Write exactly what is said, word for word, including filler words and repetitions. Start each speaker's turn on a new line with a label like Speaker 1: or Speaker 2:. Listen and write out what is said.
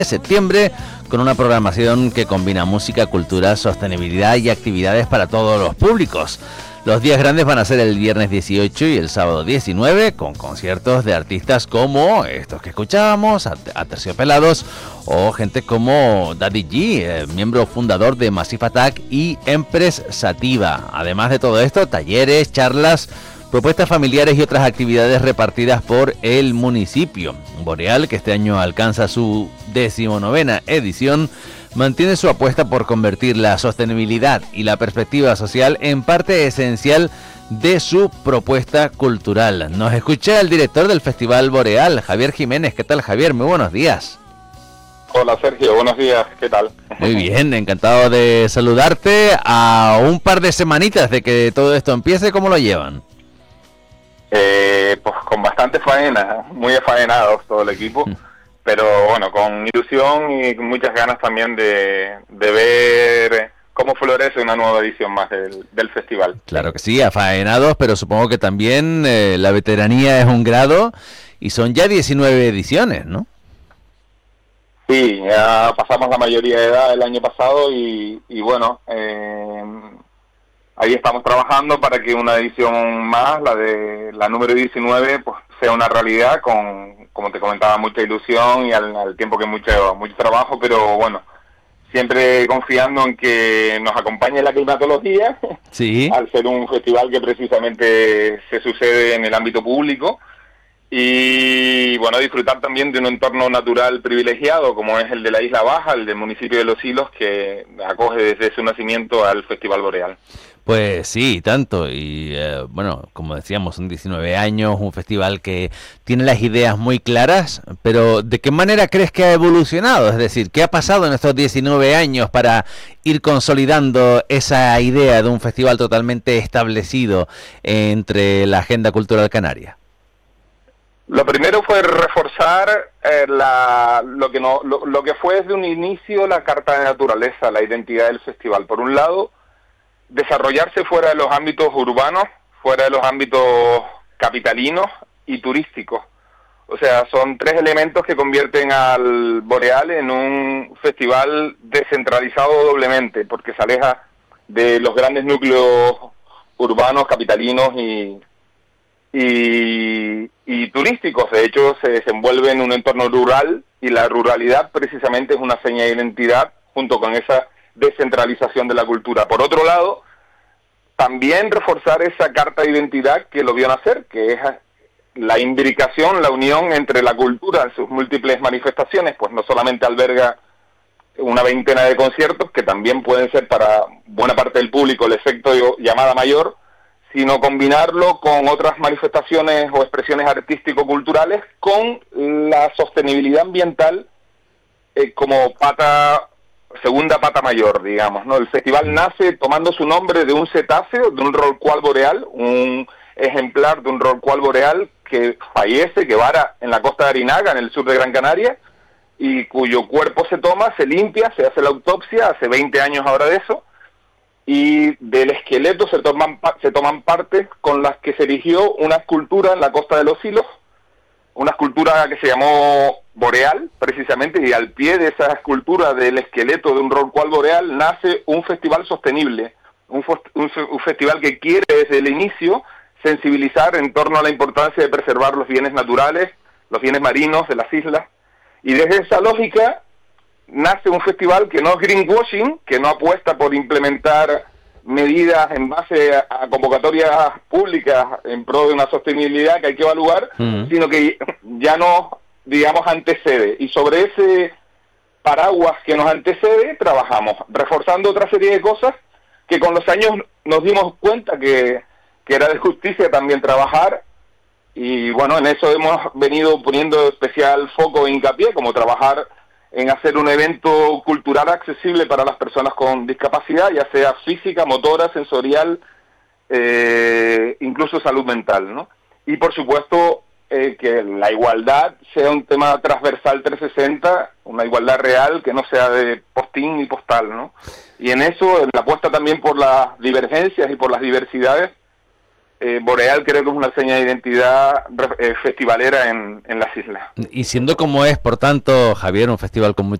Speaker 1: de septiembre, con una programación que combina música, cultura, sostenibilidad y actividades para todos los públicos. Los días grandes van a ser el viernes dieciocho y el sábado diecinueve, con conciertos de artistas como estos que escuchábamos, Aterciopelados, o gente como Daddy G, eh, miembro fundador de Massive Attack y Empress Sativa. Además de todo esto, talleres, charlas, propuestas familiares y otras actividades repartidas por el municipio. Boreal, que este año alcanza su decimonovena edición, mantiene su apuesta por convertir la sostenibilidad y la perspectiva social en parte esencial de su propuesta cultural. Nos escucha el director del Festival Boreal, Javier Jiménez. ¿Qué tal, Javier? Muy buenos días.
Speaker 2: Hola, Sergio. Buenos días. ¿Qué tal?
Speaker 1: Muy bien, encantado de saludarte. A un par de semanitas de que todo esto empiece, ¿cómo lo llevan?
Speaker 2: Eh, pues con bastante faena, muy afaenados todo el equipo. Mm. Pero bueno, con ilusión y con muchas ganas también de, de ver cómo florece una nueva edición más del, del festival.
Speaker 1: Claro que sí, afaenados, pero supongo que también eh, la veteranía es un grado y son ya diecinueve ediciones, ¿no?
Speaker 2: Sí, ya pasamos la mayoría de edad el año pasado y, y bueno, eh, ahí estamos trabajando para que una edición más, la de la número diecinueve, pues sea una realidad con, como te comentaba, mucha ilusión y al, al tiempo que mucho mucho trabajo, pero bueno, siempre confiando en que nos acompañe la climatología,
Speaker 1: sí,
Speaker 2: al ser un festival que precisamente se sucede en el ámbito público, y bueno, disfrutar también de un entorno natural privilegiado como es el de la Isla Baja, el del municipio de Los Silos, que acoge desde su nacimiento al Festival Boreal.
Speaker 1: Pues sí, tanto, y eh, bueno, como decíamos, son diecinueve años, un festival que tiene las ideas muy claras, pero ¿de qué manera crees que ha evolucionado? Es decir, ¿qué ha pasado en estos diecinueve años para ir consolidando esa idea de un festival totalmente establecido entre la agenda cultural canaria?
Speaker 2: Lo primero fue reforzar eh, la, lo, que no, lo, lo que fue desde un inicio la carta de naturaleza, la identidad del festival. Por un lado, desarrollarse fuera de los ámbitos urbanos, fuera de los ámbitos capitalinos y turísticos. O sea, son tres elementos que convierten al Boreal en un festival descentralizado doblemente, porque se aleja de los grandes núcleos urbanos, capitalinos y, y, y turísticos. De hecho, se desenvuelve en un entorno rural y la ruralidad precisamente es una seña de identidad junto con esa descentralización de la cultura. Por otro lado, también reforzar esa carta de identidad que lo vio nacer, que es la imbricación, la unión entre la cultura en sus múltiples manifestaciones, pues no solamente alberga una veintena de conciertos, que también pueden ser para buena parte del público el efecto de llamada mayor, sino combinarlo con otras manifestaciones o expresiones artístico-culturales con la sostenibilidad ambiental eh, como pata segunda pata mayor, digamos, ¿no? El festival nace tomando su nombre de un cetáceo, de un rorcual boreal, un ejemplar de un rorcual boreal que fallece, que vara en la costa de Arinaga, en el sur de Gran Canaria, y cuyo cuerpo se toma, se limpia, se hace la autopsia, hace veinte años ahora de eso, y del esqueleto se toman, se toman partes con las que se erigió una escultura en la costa de Los Silos, una escultura que se llamó Boreal, precisamente, y al pie de esa escultura del esqueleto de un rorcual boreal nace un festival sostenible, un, un, un festival que quiere desde el inicio sensibilizar en torno a la importancia de preservar los bienes naturales, los bienes marinos de las islas, y desde esa lógica nace un festival que no es greenwashing, que no apuesta por implementar medidas en base a, a convocatorias públicas en pro de una sostenibilidad que hay que evaluar, uh-huh. sino que ya nos, digamos, antecede. Y sobre ese paraguas que nos antecede, trabajamos, reforzando otra serie de cosas que con los años nos dimos cuenta que, que era de justicia también trabajar, y bueno, en eso hemos venido poniendo especial foco e hincapié, como trabajar en hacer un evento cultural accesible para las personas con discapacidad, ya sea física, motora, sensorial, eh, incluso salud mental, ¿no? Y por supuesto eh, que la igualdad sea un tema transversal trescientos sesenta, una igualdad real que no sea de postín ni postal, ¿no? Y en eso, en la apuesta también por las divergencias y por las diversidades, eh, Boreal creo que es una seña de identidad eh, festivalera en, en las islas.
Speaker 1: Y siendo como es, por tanto, Javier, un festival con mucha